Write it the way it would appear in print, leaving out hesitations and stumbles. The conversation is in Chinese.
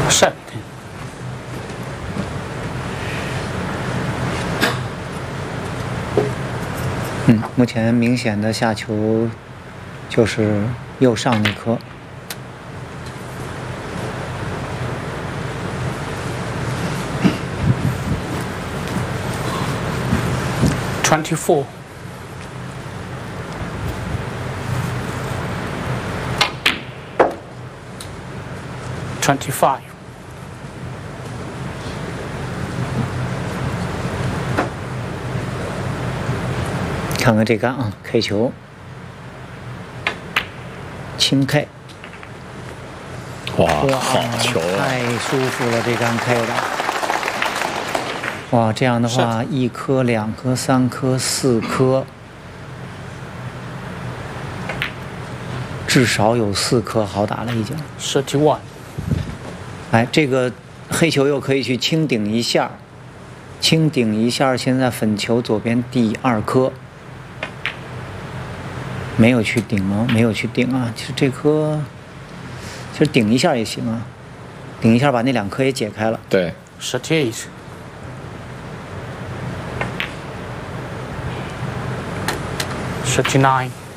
17. 目前明显的下球就是右上那颗。 24. 25. 看看这杆啊 ，K 球，轻 K。 哇，好球啊！ 太舒服了，这杆 K 的。哇，这样的话，1颗、2颗、3颗、4颗，至少有4颗好打了已经。 31. 哎，这个黑球又可以去轻顶一下，轻顶一下。现在粉球左边第2颗。没有去顶吗？没有去顶啊！其实这颗，其实顶一下也行啊，顶一下把那2颗也解开了。 对。 38. 39.